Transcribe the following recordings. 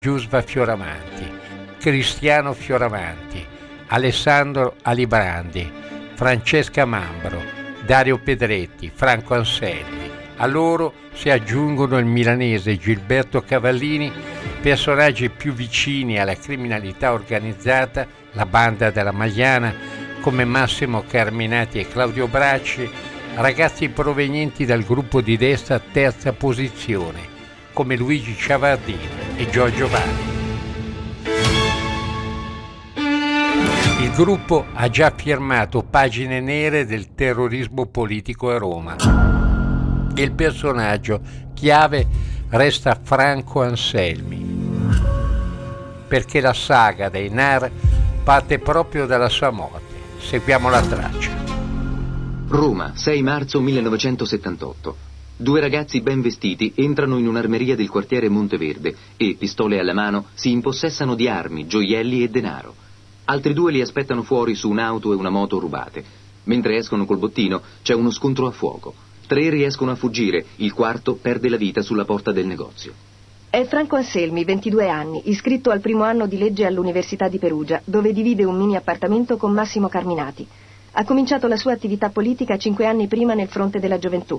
Giusva Fioravanti, Cristiano Fioravanti, Alessandro Alibrandi, Francesca Mambro, Dario Pedretti, Franco Anselmi. A loro si aggiungono il milanese Gilberto Cavallini, personaggi più vicini alla criminalità organizzata, la banda della Magliana, come Massimo Carminati e Claudio Bracci, ragazzi provenienti dal gruppo di destra Terza Posizione, come Luigi Ciavardini e Giorgio Vanni. Il gruppo ha già firmato pagine nere del terrorismo politico a Roma. Il personaggio chiave resta Franco Anselmi, perché la saga dei NAR parte proprio dalla sua morte. Seguiamo la traccia. Roma, 6 marzo 1978. 2 ragazzi ben vestiti entrano in un'armeria del quartiere Monteverde e, pistole alla mano, si impossessano di armi, gioielli e denaro. Altri 2 li aspettano fuori su un'auto e una moto rubate. Mentre escono col bottino c'è uno scontro a fuoco. 3 riescono a fuggire, il quarto perde la vita sulla porta del negozio. È Franco Anselmi, 22 anni, iscritto al primo anno di legge all'Università di Perugia, dove divide un mini appartamento con Massimo Carminati. Ha cominciato la sua attività politica 5 anni prima nel Fronte della Gioventù.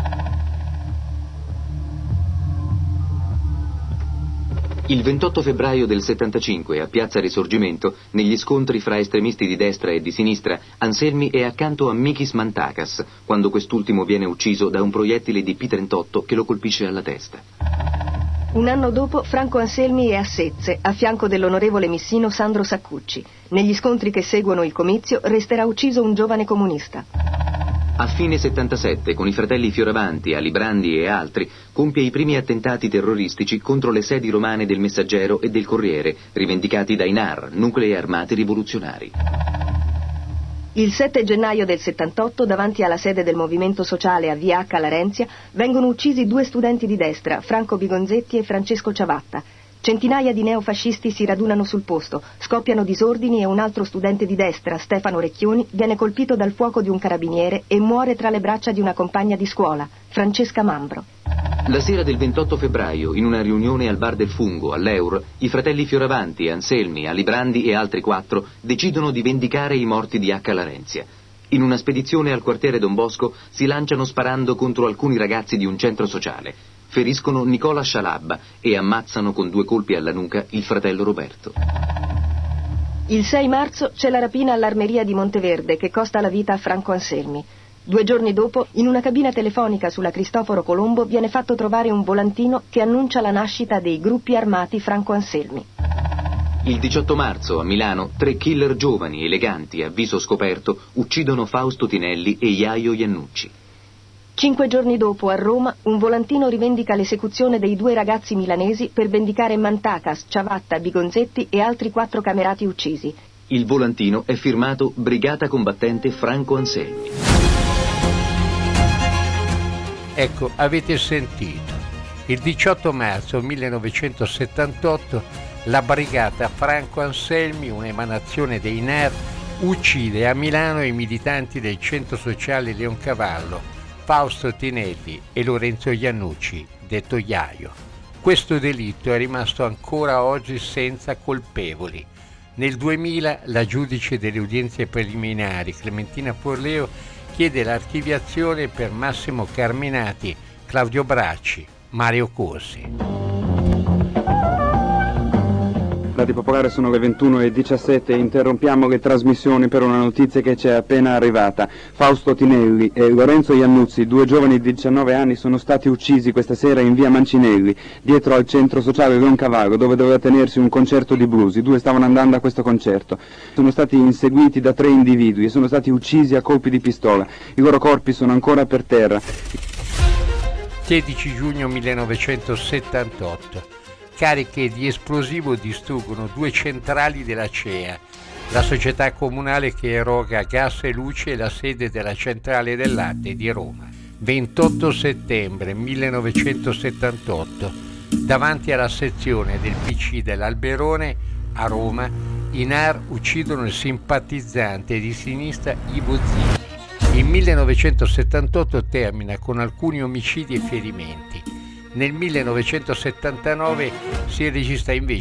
Il 28 febbraio del 75, a Piazza Risorgimento, negli scontri fra estremisti di destra e di sinistra, Anselmi è accanto a Mikis Mantakas, quando quest'ultimo viene ucciso da un proiettile di P38 che lo colpisce alla testa. Un anno dopo, Franco Anselmi è a Sezze, a fianco dell'onorevole missino Sandro Saccucci. Negli scontri che seguono il comizio, resterà ucciso un giovane comunista. A fine 77, con i fratelli Fioravanti, Alibrandi e altri, compie i primi attentati terroristici contro le sedi romane del Messaggero e del Corriere, rivendicati dai NAR, nuclei armati rivoluzionari. Il 7 gennaio del 78, davanti alla sede del Movimento Sociale a Via H. Larenzia, vengono uccisi 2 studenti di destra, Franco Bigonzetti e Francesco Ciavatta. Centinaia di neofascisti si radunano sul posto, scoppiano disordini e un altro studente di destra, Stefano Recchioni, viene colpito dal fuoco di un carabiniere e muore tra le braccia di una compagna di scuola, Francesca Mambro. La sera del 28 febbraio, in una riunione al bar del Fungo, all'Eur, i fratelli Fioravanti, Anselmi, Alibrandi e altri 4 decidono di vendicare i morti di H. Larenzia. In una spedizione al quartiere Don Bosco si lanciano sparando contro alcuni ragazzi di un centro sociale. Feriscono Nicola Scialabba e ammazzano con 2 colpi alla nuca il fratello Roberto. Il 6 marzo c'è la rapina all'armeria di Monteverde che costa la vita a Franco Anselmi. 2 giorni dopo, in una cabina telefonica sulla Cristoforo Colombo viene fatto trovare un volantino che annuncia la nascita dei gruppi armati Franco Anselmi. Il 18 marzo a Milano 3 killer giovani, eleganti, a viso scoperto, uccidono Fausto Tinelli e Iaio Iannucci. 5 giorni dopo, a Roma, un volantino rivendica l'esecuzione dei 2 ragazzi milanesi per vendicare Mantakas, Ciavatta, Bigonzetti e altri 4 camerati uccisi. Il volantino è firmato Brigata Combattente Franco Anselmi. Ecco, avete sentito. Il 18 marzo 1978 la Brigata Franco Anselmi, un'emanazione dei NAR, uccide a Milano i militanti del Centro Sociale Leoncavallo, Fausto Tinelli e Lorenzo Iannucci, detto Iaio. Questo delitto è rimasto ancora oggi senza colpevoli. Nel 2000 la giudice delle udienze preliminari, Clementina Forleo, chiede l'archiviazione per Massimo Carminati, Claudio Bracci, Mario Corsi. Radio Popolare, sono le 21:17 e interrompiamo le trasmissioni per una notizia che ci è appena arrivata. Fausto Tinelli e Lorenzo Iannuzzi, 2 giovani di 19 anni, sono stati uccisi questa sera in via Mancinelli, dietro al centro sociale Leoncavallo, dove doveva tenersi un concerto di blues. I 2 stavano andando a questo concerto. Sono stati inseguiti da 3 individui e sono stati uccisi a colpi di pistola. I loro corpi sono ancora per terra. 16 giugno 1978. Cariche di esplosivo distruggono 2 centrali della CEA, la società comunale che eroga gas e luce e la sede della centrale del latte di Roma. 28 settembre 1978, davanti alla sezione del PC dell'Alberone a Roma, i NAR uccidono il simpatizzante di sinistra Ivo Zini. Il 1978 termina con alcuni omicidi e ferimenti. Nel 1979 si registra invece